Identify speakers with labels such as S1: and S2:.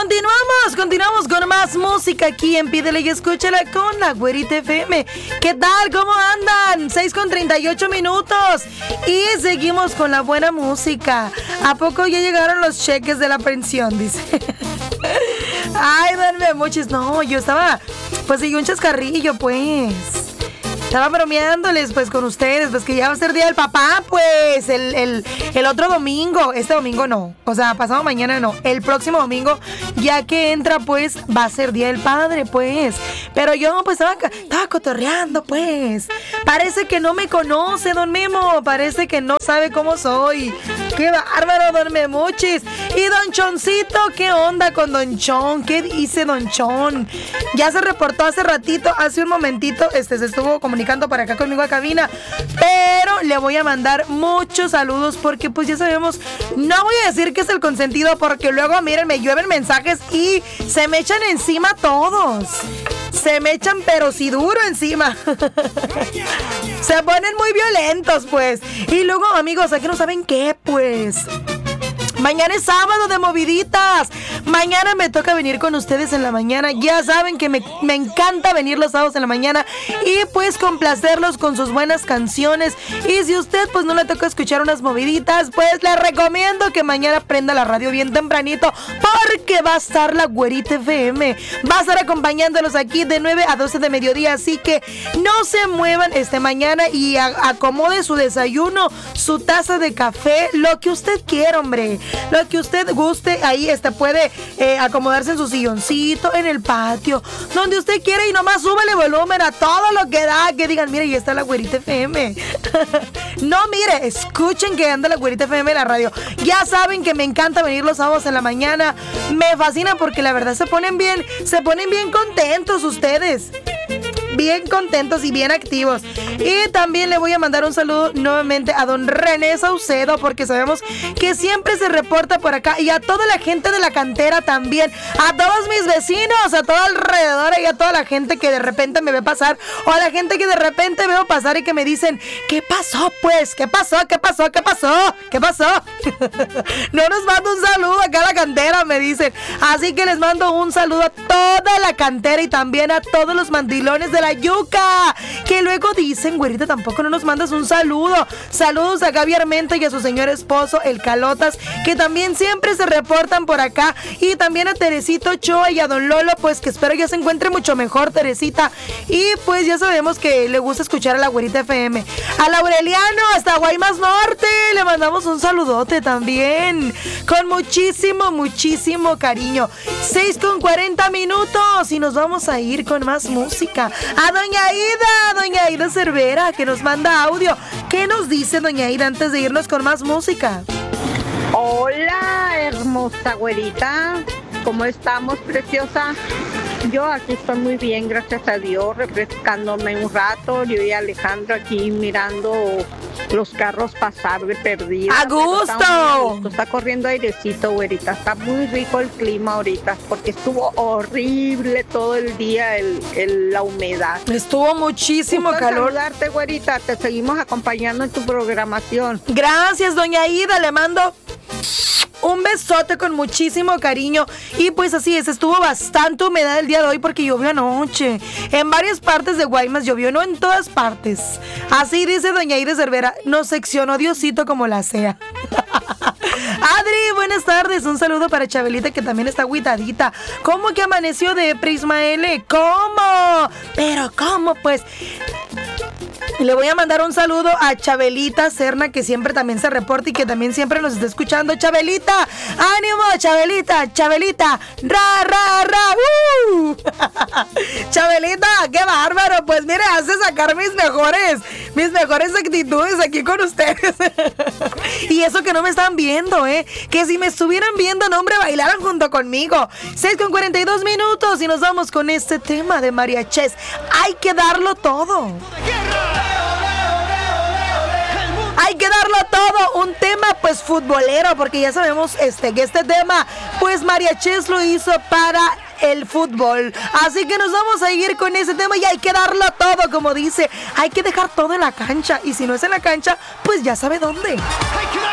S1: Continuamos con más música aquí en Pídele y Escúchala con la Güerita FM. ¿Qué tal? ¿Cómo andan? 6:38 y seguimos con la buena música. ¿A poco ya llegaron los cheques de la pensión? Dice. Ay, denme muchos. No, yo estaba, pues seguí un chascarrillo, pues. Estaba bromeándoles, pues, con ustedes, pues, que ya va a ser Día del Papá, pues, el otro domingo. Este domingo no, o sea, pasado mañana no. El próximo domingo, ya que entra, pues, va a ser Día del Padre, pues. Pero yo, pues, estaba cotorreando, pues. Parece que no me conoce, don Memo. Parece que no sabe cómo soy. ¡Qué bárbaro, don Memuchis! Y don Choncito, ¿qué onda con don Chon? ¿Qué dice don Chon? Ya se reportó hace ratito, hace un momentito, se estuvo comunicando para acá conmigo a cabina, pero le voy a mandar muchos saludos porque pues ya sabemos, no voy a decir que es el consentido porque luego, miren, me llueven mensajes y se me echan encima todos. Se me echan pero si duro encima. Se ponen muy violentos, pues. Y luego, amigos, aquí no saben qué, pues. Mañana es sábado de moviditas. Mañana me toca venir con ustedes en la mañana. Ya saben que me encanta venir los sábados en la mañana y pues complacerlos con sus buenas canciones. Y si usted pues no le toca escuchar unas moviditas, pues le recomiendo que mañana prenda la radio bien tempranito porque va a estar la Güerita FM. Va a estar acompañándolos aquí de 9 a 12 de mediodía. Así que no se muevan mañana y acomode su desayuno, su taza de café, lo que usted quiera, hombre. Lo que usted guste, ahí puede acomodarse en su silloncito, en el patio, donde usted quiera y nomás súbele volumen a todo lo que da, que digan, mire, ya está la Güerita FM. No, mire, escuchen que anda la Güerita FM en la radio. Ya saben que me encanta venir los sábados en la mañana. Me fascina porque la verdad se ponen bien contentos ustedes. Bien contentos y bien activos. Y también le voy a mandar un saludo nuevamente a don René Saucedo, porque sabemos que siempre se reporta por acá, y a toda la gente de la cantera también, a todos mis vecinos, a todo alrededor, y a toda la gente que de repente me ve pasar, o a la gente que de repente veo pasar y que me dicen, ¿qué pasó pues? ¿Qué pasó? ¿Qué pasó? ¿Qué pasó? ¿Qué pasó? No nos manda un saludo acá a la cantera, me dicen. Así que les mando un saludo a toda la cantera y también a todos los mandilones de la yuca, que luego dicen, güerita, tampoco no nos mandas un saludo. Saludos a Gaby Armenta y a su señor esposo, el Calotas, que también siempre se reportan por acá, y también a Teresito Ochoa y a don Lolo, pues que espero ya se encuentre mucho mejor, Teresita, y pues ya sabemos que le gusta escuchar a la Güerita FM. A Laureliano, hasta Guaymas Norte, le mandamos un saludote también, con muchísimo cariño. 6:40 y nos vamos a ir con más música. A doña Aida Cervera, que nos manda audio. ¿Qué nos dice doña Aida antes de irnos con más música?
S2: Hola, hermosa güerita. ¿Cómo estamos, preciosa? Yo aquí estoy muy bien, gracias a Dios, refrescándome un rato. Yo y Alejandro aquí mirando los carros pasar de perdida.
S1: ¡A gusto!
S2: Está corriendo airecito, güerita. Está muy rico el clima ahorita, porque estuvo horrible todo el día la humedad.
S1: Estuvo muchísimo calor.
S2: Saludarte, güerita. Te seguimos acompañando en tu programación.
S1: Gracias, doña Aida. Le mando un besote con muchísimo cariño. Y pues así es, estuvo bastante humedad el día de hoy porque llovió anoche. En varias partes de Guaymas llovió, no en todas partes. Así dice doña Aida Cervera, nos seccionó Diosito como la sea. Adri, buenas tardes. Un saludo para Chabelita, que también está agüitadita. ¿Cómo que amaneció de Prisma L? ¿Cómo? Pero ¿cómo pues? Le voy a mandar un saludo a Chabelita Serna, que siempre también se reporta y que también siempre nos está escuchando. Chabelita, ánimo, Chabelita, Chabelita, qué bárbaro. Pues mire, hace sacar mis mejores actitudes aquí con ustedes. Y eso que no me están viendo, que si me estuvieran viendo, no, hombre, bailaran junto conmigo. 6:42 y nos vamos con este tema de mariachis. Hay que darlo todo. Hay que darlo todo, un tema pues futbolero, porque ya sabemos que este tema pues Mariachis lo hizo para el fútbol. Así que nos vamos a ir con ese tema y hay que darlo todo, como dice, hay que dejar todo en la cancha, y si no es en la cancha, pues ya sabe dónde.